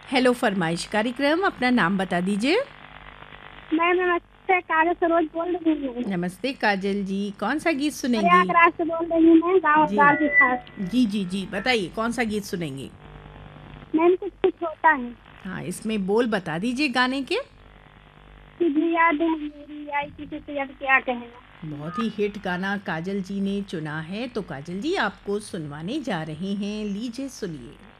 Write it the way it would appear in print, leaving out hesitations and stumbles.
Hello फरमाइश कार्यक्रम, अपना नाम बता दीजिए। मैं नमस्ते, कागज सरोज बोल रही हूँ। नमस्ते काजल जी, कौन सा गीत सुनेंगी? प्रयागराज से बोल रही हूँ मैं, गाँव जी गार के खास। जी जी जी, बताइए कौन सा गीत सुनेंगी? मैम कुछ कुछ होता है। हाँ, इसमें बोल बता दीजिए गाने के। तुझे याद है मेरी आई किसी से अब क्या कहना। बहुत ही हिट गाना काजल जी ने चुना है, तो काजल जी आपको सुनवाने जा रहे हैं, लीजिए सुनिए।